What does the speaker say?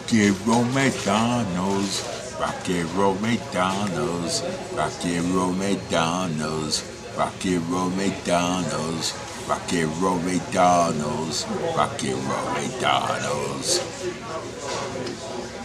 Rock and roll McDonald's. Rock and roll McDonald's. Rock and roll McDonald's. Rock and roll McDonald's. Rock and roll McDonald's. Rock and roll McDonald's.